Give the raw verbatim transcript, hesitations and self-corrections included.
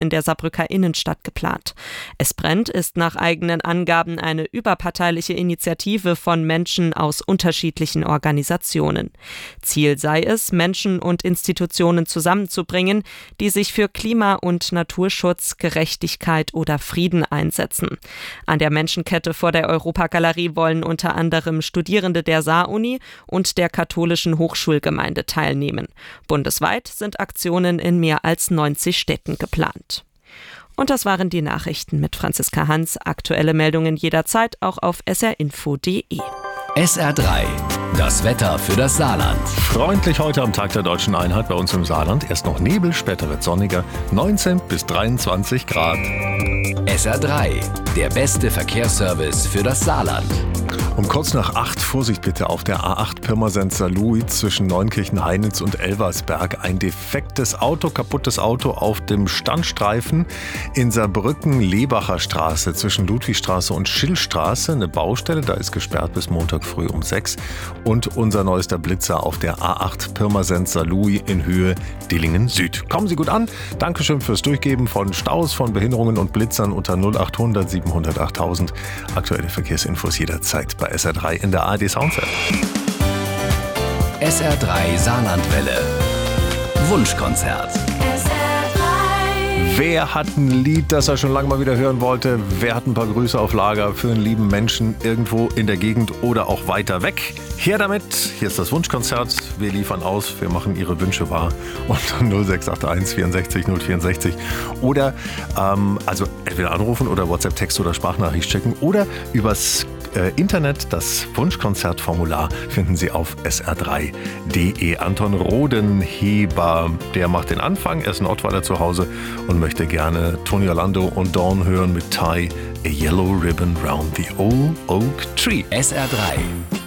in der Saarbrücker Innenstadt geplant. Es brennt ist nach eigenen Angaben eine überparteiliche Initiative von Menschen aus unterschiedlichen Organisationen. Ziel sei es, Menschen und Institutionen zusammenzubringen, die sich für Klima- und Naturschutz, Gerechtigkeit oder Frieden einsetzen. An der Menschenkette vor der Europagalerie wollen unter anderem Studierende der Saar-Uni und der katholischen Hochschulgemeinde teilnehmen. Bundesweit sind Aktionen in mehr als neunzig Städten geplant. Und das waren die Nachrichten mit Franziska Hans. Aktuelle Meldungen jederzeit auch auf s r info punkt d e. S R drei, das Wetter für das Saarland. Freundlich heute am Tag der Deutschen Einheit bei uns im Saarland. Erst noch Nebel, später wird sonniger, neunzehn bis dreiundzwanzig Grad. S R drei, der beste Verkehrsservice für das Saarland. Um kurz nach acht, Vorsicht bitte, auf der A acht Pirmasens-Saarlouis zwischen Neunkirchen-Heinitz und Elversberg. Ein defektes Auto, kaputtes Auto auf dem Standstreifen in Saarbrücken-Lebacher Straße zwischen Ludwigstraße und Schillstraße. Eine Baustelle, da ist gesperrt bis Montag früh um sechs. Und unser neuester Blitzer auf der A acht Pirmasens-Saarlouis in Höhe Dillingen Süd. Kommen Sie gut an. Dankeschön fürs Durchgeben von Staus, von Behinderungen und Blitzern unter null achthundert siebenhundert achttausend. Aktuelle Verkehrsinfos jederzeit bei S R drei in der A R D Soundset. S R drei Saarlandwelle. Wunschkonzert. Wer hat ein Lied, das er schon lange mal wieder hören wollte? Wer hat ein paar Grüße auf Lager für einen lieben Menschen irgendwo in der Gegend oder auch weiter weg? Her damit, hier ist das Wunschkonzert. Wir liefern aus, wir machen Ihre Wünsche wahr. Unter null sechs acht eins vierundsechzig null vierundsechzig. Oder ähm, also entweder anrufen oder WhatsApp, Text oder Sprachnachricht schicken oder übers Äh, Internet. Das Wunschkonzertformular finden Sie auf s r drei punkt d e. Anton Rodenheber, der macht den Anfang. Er ist in Ottweiler zu Hause und möchte gerne Tony Orlando und Dawn hören mit Tie, A Yellow Ribbon Round the Old Oak Tree. S R drei